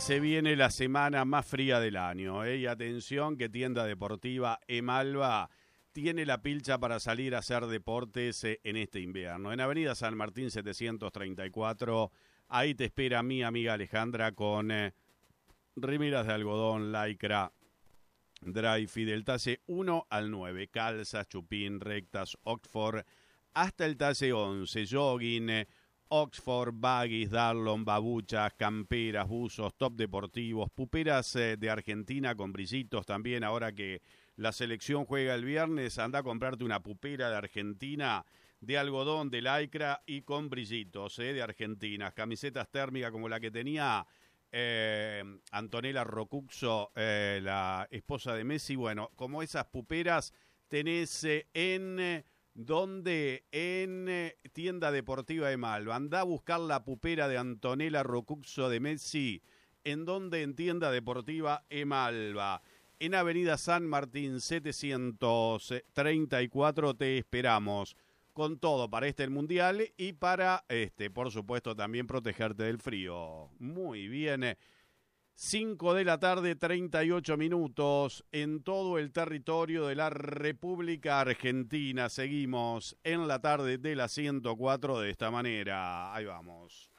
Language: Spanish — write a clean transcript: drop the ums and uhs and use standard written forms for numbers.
se viene la semana más fría del año, ¿eh? Y atención que tienda deportiva Emalva tiene la pilcha para salir a hacer deportes en este invierno. En Avenida San Martín 734, ahí te espera mi amiga Alejandra con remeras de algodón, lycra, dry fit del talle 1 al 9, calzas, chupín, rectas, Oxford, hasta el talle 11, jogging, Oxford, baggies, darlon, babuchas, camperas, buzos, top deportivos, puperas de Argentina con brillitos también. Ahora que la selección juega el viernes, anda a comprarte una pupera de Argentina de algodón, de lycra y con brillitos de Argentina. Camisetas térmicas como la que tenía Antonella Rocuxo, la esposa de Messi. Bueno, como esas puperas tenés en... donde en tienda deportiva Emalva. Andá a buscar la pupera de Antonella Rocuxo de Messi. ¿En donde? En tienda deportiva Emalva. En Avenida San Martín 734 te esperamos. Con todo para el Mundial y para, por supuesto, también protegerte del frío. Muy bien. 5 de la tarde, 38 minutos, en todo el territorio de la República Argentina. Seguimos en la tarde de la 104 de esta manera. Ahí vamos.